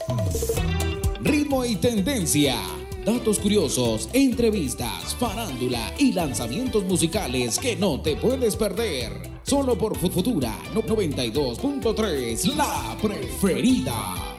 Ritmo y tendencia. Datos curiosos, entrevistas, farándula y lanzamientos musicales que no te puedes perder. Solo por Futura 92.3, la preferida.